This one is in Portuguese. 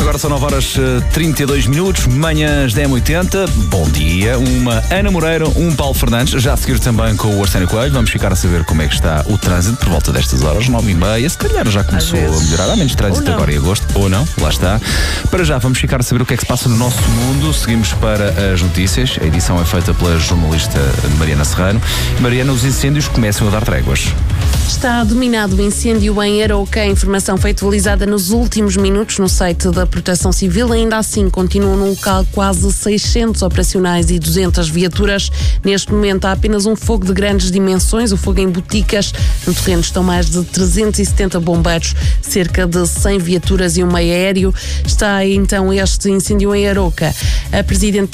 agora são 9h32, manhãs 10h80. Bom dia, uma Ana Moreira, um Paulo Fernandes, já a seguir também com o Arsénio Coelho. Vamos ficar a saber como é que está o trânsito por volta destas horas, 9h30. Se calhar já começou a melhorar, há menos trânsito agora em agosto, ou não, lá está. Para já vamos ficar a saber o que é que se passa no nosso mundo. Seguimos para as notícias. A edição é feita pela jornalista Mariana Serrano. Mariana, os incêndios começam a dar tréguas. Está dominado o incêndio em Arouca. A informação foi atualizada nos últimos minutos no site da Proteção Civil. Ainda assim, continuam no local quase 600 operacionais e 200 viaturas. Neste momento há apenas um fogo de grandes dimensões, o fogo em Boticas. No terreno estão mais de 370 bombeiros, cerca de 100 viaturas e um meio aéreo. Está então este incêndio em Arouca. A Presidente